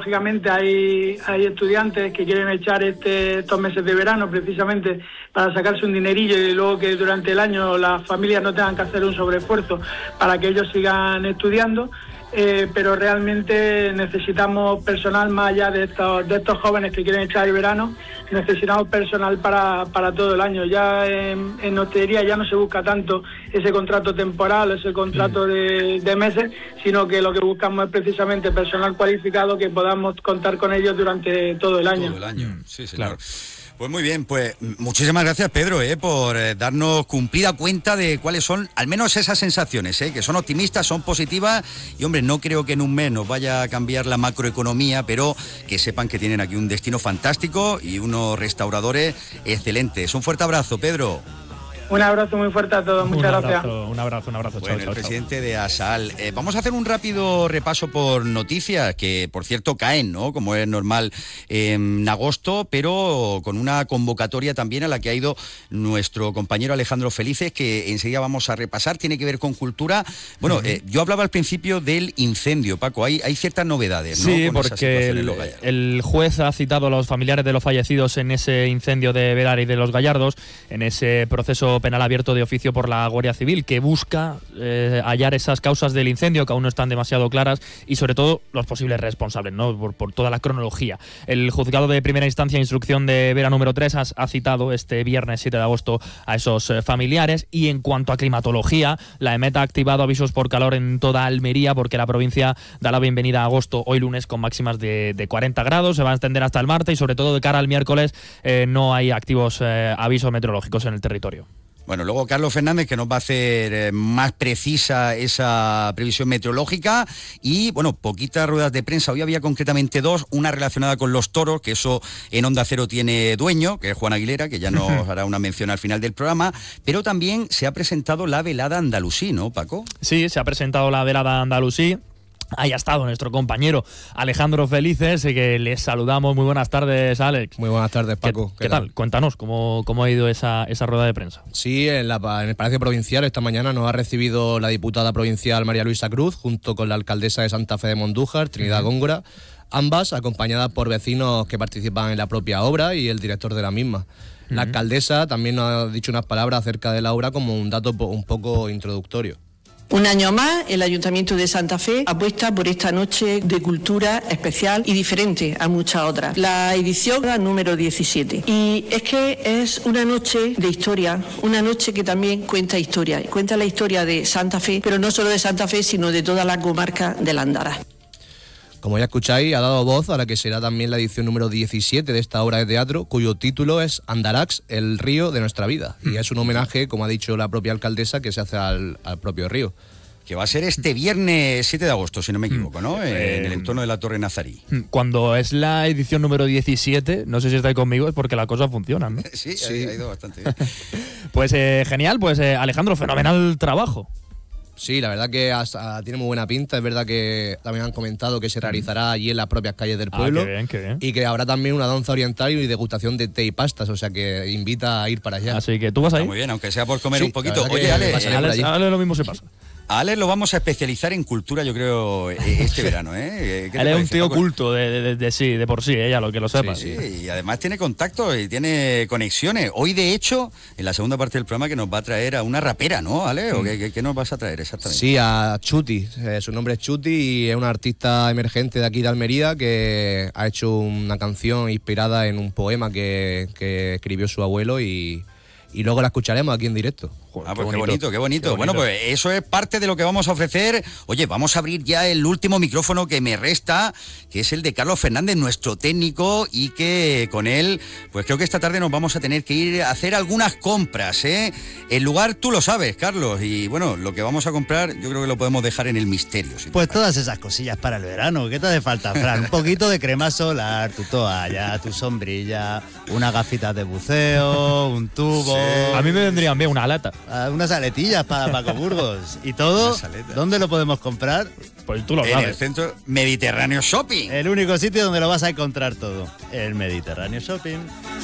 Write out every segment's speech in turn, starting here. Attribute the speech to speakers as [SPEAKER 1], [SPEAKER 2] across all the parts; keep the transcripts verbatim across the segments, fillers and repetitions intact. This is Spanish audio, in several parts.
[SPEAKER 1] lógicamente hay, hay estudiantes que quieren echar este, estos meses de verano precisamente para sacarse un dinerillo y luego que durante el año las familias no tengan que hacer un sobreesfuerzo para que ellos sigan estudiando. Eh, pero realmente necesitamos personal más allá de estos, de estos jóvenes que quieren echar el verano, necesitamos personal para, para todo el año. Ya en, en hostelería ya no se busca tanto ese contrato temporal, ese contrato de, de meses, sino que lo que buscamos es precisamente personal cualificado que podamos contar con ellos durante todo el año.
[SPEAKER 2] Todo el año, sí, señor. Claro. Pues muy bien, pues muchísimas gracias, Pedro, eh, por eh, darnos cumplida cuenta de cuáles son, al menos esas sensaciones, eh, que son optimistas, son positivas, y hombre, no creo que en un mes nos vaya a cambiar la macroeconomía, pero que sepan que tienen aquí un destino fantástico y unos restauradores excelentes. Un fuerte abrazo, Pedro.
[SPEAKER 1] Un abrazo muy fuerte a todos, muchas
[SPEAKER 3] un abrazo,
[SPEAKER 1] gracias.
[SPEAKER 3] Un abrazo, un abrazo.
[SPEAKER 2] Bueno,
[SPEAKER 3] chao, chao,
[SPEAKER 2] el presidente
[SPEAKER 3] chao.
[SPEAKER 2] de ASAL. Eh, vamos a hacer un rápido repaso por noticias, que por cierto caen, ¿no? Como es normal en agosto, pero con una convocatoria también a la que ha ido nuestro compañero Alejandro Felices, que enseguida vamos a repasar, tiene que ver con cultura. Bueno, uh-huh. eh, yo hablaba al principio del incendio, Paco, hay, hay ciertas novedades, ¿no?
[SPEAKER 3] Sí,
[SPEAKER 2] con
[SPEAKER 3] porque el, el juez ha citado a los familiares de los fallecidos en ese incendio de Verara y de Los Gallardos, en ese proceso penal abierto de oficio por la Guardia Civil, que busca eh, hallar esas causas del incendio que aún no están demasiado claras y sobre todo los posibles responsables, ¿no? Por, por toda la cronología. El juzgado de primera instancia, instrucción de Vera número tres, ha, ha citado este viernes siete de agosto a esos eh, familiares. Y en cuanto a climatología, la EMET ha activado avisos por calor en toda Almería, porque la provincia da la bienvenida a agosto hoy lunes con máximas de, de cuarenta grados, se va a extender hasta el martes y sobre todo de cara al miércoles eh, no hay activos eh, avisos meteorológicos en el territorio.
[SPEAKER 2] Bueno, luego Carlos Fernández, que nos va a hacer eh, más precisa esa previsión meteorológica, y bueno, poquitas ruedas de prensa. Hoy había concretamente dos, una relacionada con los toros, que eso en Onda Cero tiene dueño, que es Juan Aguilera, que ya nos hará una mención al final del programa, pero también se ha presentado la velada andalusí, ¿no, Paco?
[SPEAKER 3] Sí, se ha presentado la velada andalusí. Ahí ha estado nuestro compañero Alejandro Felices, que les saludamos. Muy buenas tardes, Alex.
[SPEAKER 4] Muy buenas tardes, Paco.
[SPEAKER 3] ¿Qué, ¿qué tal? tal? Cuéntanos, ¿cómo, cómo ha ido esa, esa rueda de prensa?
[SPEAKER 4] Sí, en, la, en el Palacio Provincial esta mañana nos ha recibido la diputada provincial María Luisa Cruz, junto con la alcaldesa de Santa Fe de Mondújar, Trinidad uh-huh. Góngora, ambas acompañadas por vecinos que participan en la propia obra y el director de la misma. Uh-huh. La alcaldesa también nos ha dicho unas palabras acerca de la obra como un dato un poco introductorio.
[SPEAKER 5] Un año más, el Ayuntamiento de Santa Fe apuesta por esta noche de cultura especial y diferente a muchas otras. La edición la número diecisiete. Y es que es una noche de historia, una noche que también cuenta historia. Cuenta la historia de Santa Fe, pero no solo de Santa Fe, sino de toda la comarca del Andara.
[SPEAKER 4] Como ya escucháis, ha dado voz a la que será también la edición número diecisiete de esta obra de teatro, cuyo título es Andarax, el río de nuestra vida. Y es un homenaje, como ha dicho la propia alcaldesa, que se hace al, al propio río.
[SPEAKER 2] Que va a ser este viernes siete de agosto, si no me equivoco, ¿no? En el entorno de la Torre Nazarí.
[SPEAKER 3] Cuando es la edición número diecisiete, no sé si estáis conmigo, es porque las cosas funcionan, ¿no?
[SPEAKER 2] Sí, sí, ha ido bastante bien.
[SPEAKER 3] Pues eh, genial, pues eh, Alejandro, fenomenal trabajo.
[SPEAKER 4] Sí, la verdad que hasta tiene muy buena pinta. Es verdad que también han comentado que se realizará allí en las propias calles del pueblo.
[SPEAKER 3] Ah, qué bien, qué bien.
[SPEAKER 4] Y que habrá también una danza oriental y degustación de té y pastas, o sea que invita a ir para allá.
[SPEAKER 3] Así que tú vas a ir.
[SPEAKER 2] Está muy bien, aunque sea por comer
[SPEAKER 4] sí,
[SPEAKER 2] un poquito.
[SPEAKER 4] Oye,
[SPEAKER 2] Ale,
[SPEAKER 3] Ale, Ale lo mismo se pasa.
[SPEAKER 2] A Ale lo vamos a especializar en cultura, yo creo, este verano, ¿eh?
[SPEAKER 3] Él es un tío culto de, de, de, de sí, de por sí, ella, lo que lo sepa.
[SPEAKER 2] Sí, sí, y además tiene contactos y tiene conexiones. Hoy, de hecho, en la segunda parte del programa, que nos va a traer a una rapera, ¿no, Ale? ¿O qué, qué nos vas a traer exactamente?
[SPEAKER 4] Sí, a Chuti. Eh, su nombre es Chuti y es una artista emergente de aquí de Almería que ha hecho una canción inspirada en un poema que, que escribió su abuelo y... y luego la escucharemos aquí en directo.
[SPEAKER 2] Joder, ah, pues qué bonito, qué bonito, qué bonito. Bueno, pues eso es parte de lo que vamos a ofrecer. Oye, vamos a abrir ya el último micrófono que me resta, que es el de Carlos Fernández, nuestro técnico, y que con él, pues creo que esta tarde nos vamos a tener que ir a hacer algunas compras, ¿eh? El lugar tú lo sabes, Carlos, y bueno, lo que vamos a comprar yo creo que lo podemos dejar en el misterio. Si
[SPEAKER 6] pues todas esas cosillas para el verano. ¿Qué te hace falta, Fran? Un poquito de crema solar, tu toalla, tu sombrilla, unas gafitas de buceo, un tubo...
[SPEAKER 3] Sí. A mí me vendrían bien una lata.
[SPEAKER 6] Unas aletillas para Paco Burgos. ¿Y todo? ¿Dónde lo podemos comprar?
[SPEAKER 3] Pues tú lo
[SPEAKER 2] sabes. En el Centro Mediterráneo Shopping.
[SPEAKER 6] El único sitio donde lo vas a encontrar todo. El Mediterráneo Shopping.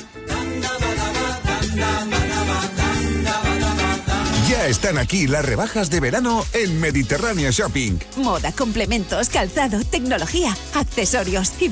[SPEAKER 7] Ya están aquí las rebajas de verano en Mediterráneo Shopping.
[SPEAKER 8] Moda, complementos, calzado, tecnología, accesorios y